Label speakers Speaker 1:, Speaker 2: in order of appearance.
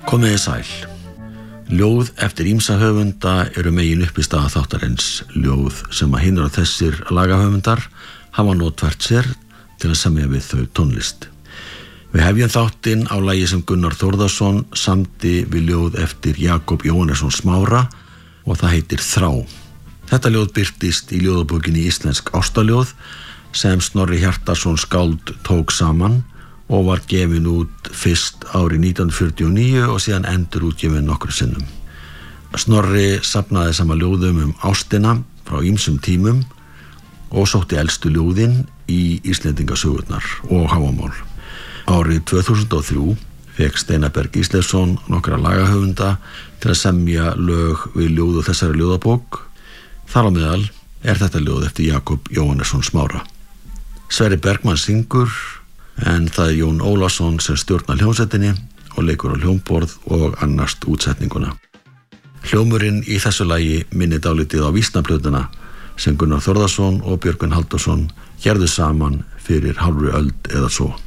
Speaker 1: Komiði sæl. Ljóð eftir ýmsa höfunda eru megin uppistaða þáttarins, ljóð sem að hinir og þessir lagahöfundar hafa notfært sér til að semja við þau tónlist. Við hefjum þáttinn á lagi sem Gunnar Þórðarson samdi við ljóð eftir Jakob Jóhannesson Smára og það heitir Þrá. Þetta ljóð birtist í ljóðabókinni Íslensk ástarljóð sem Snorri Hjartarson skáld tók saman og var gefin út fyrst árið 1949 og síðan endur útgefin nokkrum sinnum. Snorri safnaði saman ljóðum ástina frá ýmsum tímum og sótti elstu ljóðin í Íslendingasögurnar og Hávamál. Árið 2003 fékk Steinar Berg Ísleifsson nokkra lagahöfunda til að semja lög við ljóð og þessari ljóðabók. Þar á meðal er þetta ljóð eftir Jakob Jóhannesson Smára. Sverrir Bergmann syngur, en það er Jón Ólafsson sem stjórnar hljómsveitinni og leikur á hljómborð og annast útsetninguna. Hljómurinn í þessu lagi minnir dálítið á vísnaplötuna sem Gunnar Þórðarson og Björgvin Halldórsson gerðu saman fyrir hálfri öld eða svo.